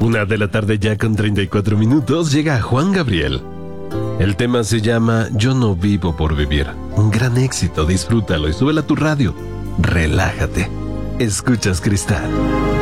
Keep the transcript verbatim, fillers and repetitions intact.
Una de la tarde ya con treinta y cuatro minutos llega Juan Gabriel. El tema se llama Yo no vivo por vivir. Un gran éxito, disfrútalo y súbela a tu radio. Relájate. Escuchas Cristal.